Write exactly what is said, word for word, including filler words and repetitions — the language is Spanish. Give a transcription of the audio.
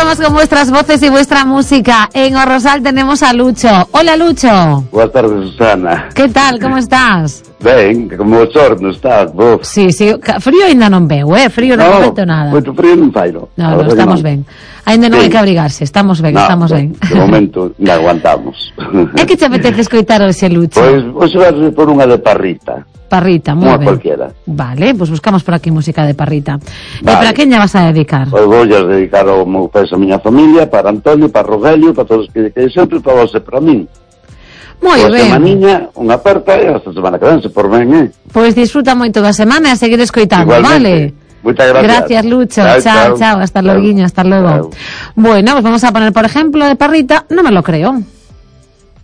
Disfrutamos con vuestras voces y vuestra música. En Orrosal tenemos a Lucho. Hola, Lucho. Buenas tardes, Susana. Que tal, como estás? Ben, como o sorno estás, vos. Sí, sí, frío ainda non veo, eh? Frío non no, momento nada. Moito frío non fai, no. No, no, estamos ben. Ainda non sí. hai que abrigarse, estamos ben, no, estamos de, ben. De momento, non aguantamos. É que te apetece escoitar hoxe, Lucho? Pois, hoxe vas por unha de Parrita. Parrita, moi Unha ben. cualquiera. Vale, pois pues buscamos por aquí música de Parrita. Vale. E para quen lle vas a dedicar? Pois vou a dedicar ao meu peso a miña familia, para Antonio, para Rogelio, para todos os que que sempre, para vos e para min. Moi Pois ben. Semaniña, unha aperta e hasta semana que ven, se por ben, eh? Pois disfruta moito da semana e a seguir escoitando, Igualmente. vale? Muchas gracias. Gracias, Lucho. Chao, chao. chao. Hasta luego, hasta luego. Chao. Bueno, pues vamos a poner, por ejemplo, de Parrita, No me lo creo.